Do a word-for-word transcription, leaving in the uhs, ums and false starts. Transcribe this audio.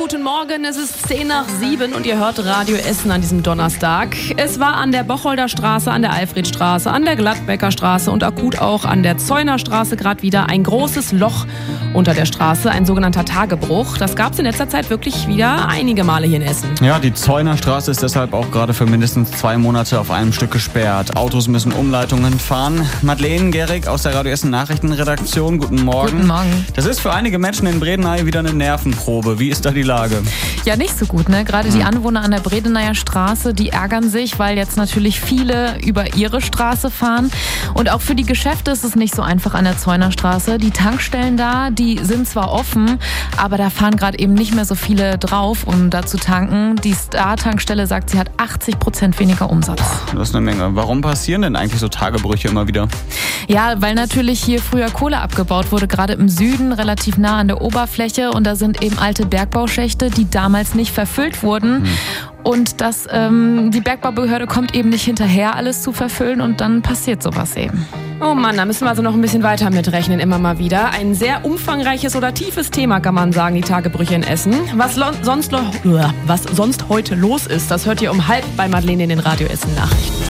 guten Morgen, es ist zehn nach sieben und ihr hört Radio Essen an diesem Donnerstag. Es war an der Bocholder Straße, an der Alfredstraße, an der Gladbecker Straße und akut auch an der Zeuner Straße gerade wieder ein großes Loch unter der Straße, ein sogenannter Tagebruch. Das gab es in letzter Zeit wirklich wieder einige Male hier in Essen. Ja, die Zeuner Straße ist deshalb auch gerade für mindestens zwei Monate auf einem Stück gesperrt. Autos müssen Umleitungen fahren. Madeleine Gehrig aus der Radio Essen Nachrichtenredaktion, guten Morgen. Guten Morgen. Das ist für einige Menschen in Bredeney wieder eine Nervenprobe. Wie ist da die Lage? Ja, nicht so gut, ne? Gerade die Anwohner an der Bredeneyer Straße, die ärgern sich, weil jetzt natürlich viele über ihre Straße fahren. Und auch für die Geschäfte ist es nicht so einfach an der Zeuner Straße. Die Tankstellen da, die sind zwar offen, aber da fahren gerade eben nicht mehr so viele drauf, um da zu tanken. Die Star-Tankstelle sagt, sie hat achtzig Prozent weniger Umsatz. Das ist eine Menge. Warum passieren denn eigentlich so Tagebrüche immer wieder? Ja, weil natürlich hier früher Kohle abgebaut wurde, gerade im Süden, relativ nah an der Oberfläche. Und da sind eben alte Bergbauschächte, die damals nicht verfüllt wurden. Hm. Und das, ähm, die Bergbaubehörde kommt eben nicht hinterher, alles zu verfüllen, und dann passiert sowas eben. Oh Mann, da müssen wir also noch ein bisschen weiter mitrechnen, immer mal wieder. Ein sehr umfangreiches oder tiefes Thema, kann man sagen, die Tagebrüche in Essen. Was, lo- sonst, lo- was sonst heute los ist, das hört ihr um halb bei Madeleine in den Radio Essen Nachrichten.